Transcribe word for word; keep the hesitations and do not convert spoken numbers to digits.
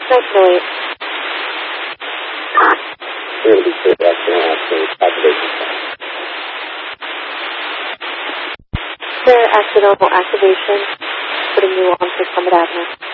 nineteen oh eight. We're going to be clear accidental activation. Clear accidental activation, putting you on for Summit Avenue.